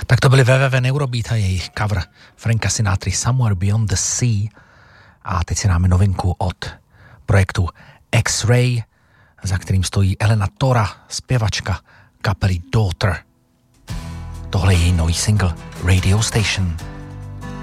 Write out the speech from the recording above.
Tak to byly www Neurobeat a jejich cover Franka Sinatry Somewhere Beyond the Sea. A teď si dáme novinku od projektu X-Ray, za kterým stojí Elena Tora, zpěvačka kapely Daughter. Tohle je její nový single Radio Station.